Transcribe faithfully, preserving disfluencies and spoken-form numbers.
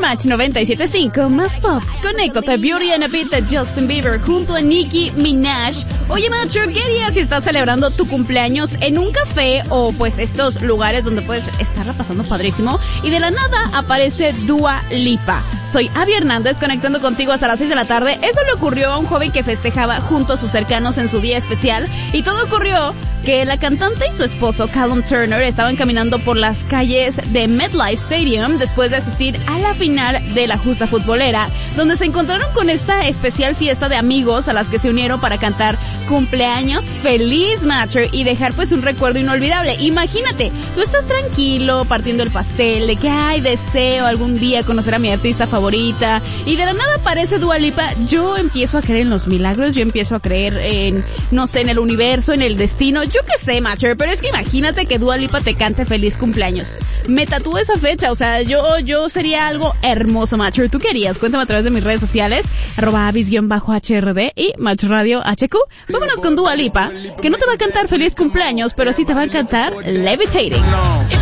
Match noventa y siete punto cinco, más pop. Conéctate, Beauty and a Beat de Justin Bieber junto a Nicki Minaj. Oye, macho, ¿qué harías si estás celebrando tu cumpleaños en un café o pues estos lugares donde puedes estarla pasando padrísimo y de la nada aparece Dua Lipa? Soy Abby Hernández, conectando contigo hasta las seis de la tarde. Eso le ocurrió a un joven que festejaba junto a sus cercanos en su día especial, y todo ocurrió que la cantante y su esposo Callum Turner estaban caminando por las calles de MetLife Stadium después de asistir a la final de la justa futbolera, donde se encontraron con esta especial fiesta de amigos a las que se unieron para cantar cumpleaños feliz, Matcher, y dejar pues un recuerdo inolvidable. Imagínate, tú estás tranquilo partiendo el pastel de que ay, deseo algún día conocer a mi artista favorita, y de la nada aparece Dua Lipa. Yo empiezo a creer en los milagros, yo empiezo a creer en, no sé, en el universo, en el destino, yo qué sé, Matcher, pero es que imagínate que Dua Lipa te cante feliz cumpleaños. Me tatúo esa fecha, o sea, yo yo sería algo hermoso, Matcher. ¿Tú querías? Cuéntame a través de mis redes sociales, arroba avis-H R D y Match Radio H Q. Vámonos con Dua Lipa, que no te va a cantar feliz cumpleaños, pero sí te va a cantar Levitating.